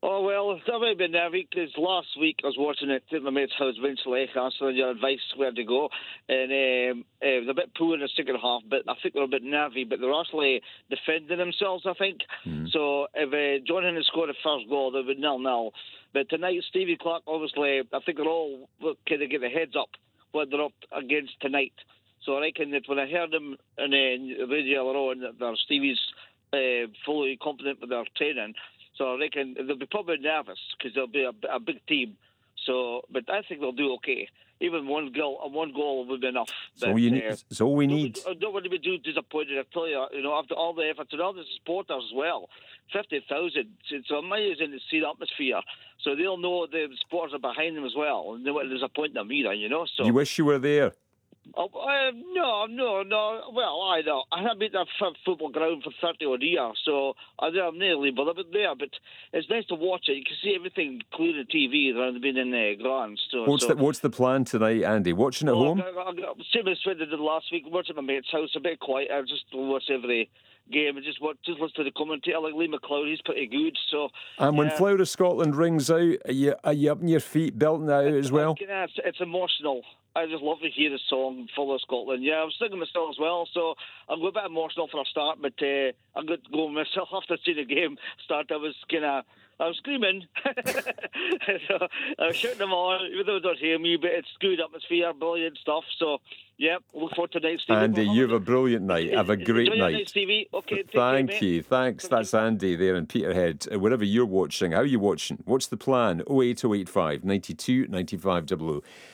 Oh, well, that might have been nervy because last week I was watching it at my mate's house, Vince Lake, asking your advice where to go. And they're a bit poor in the second half, but I think they're a bit nervy, but they're actually defending themselves, I think. So if John Henry scored the first goal, they would 0-0. But tonight, Stevie Clark, obviously, I think they're all kind of get the heads up what they're up against tonight. So I reckon that when I heard them on the radio earlier on, that Stevie's fully confident with their training. So I reckon they'll be probably nervous because they'll be a big team. So, but I think they'll do okay. Even one goal would be enough. So we need. I don't want to be too disappointed. I tell you, after all the efforts and all the supporters as well, 50,000. It's amazing to see the atmosphere. So they'll know the supporters are behind them as well, and they won't disappoint them either. So you wish you were there. No. Well, I know. I haven't been to a football ground for 30 odd years, so I'm nearly beloved there. But it's nice to watch it. You can see everything clear on TV rather than being in the grounds. So, what's the plan tonight, Andy? Watching at home? Same as I did last week. Watching at my mate's house, a bit quiet. I just watch every game and just listen to the commentator like Lee McLeod. He's pretty good. So. And when Flower of Scotland rings out, are you up on your feet belting that out as well? It's emotional. I just love to hear the song Full of Scotland. Yeah, I'm singing myself as well, so I'm a bit emotional for a start, but I'm going to go myself after seeing the game start. I was screaming. So I was shouting them on, even though they don't hear me, but it's good atmosphere, brilliant stuff. So, yeah, look forward to tonight, Stevie. Andy, you have a brilliant night. Have a great night. Night, Stevie. Okay, thank you. Thanks. That's Andy there in Peterhead. Wherever you're watching, how are you watching? What's the plan? 08085 92 95 00.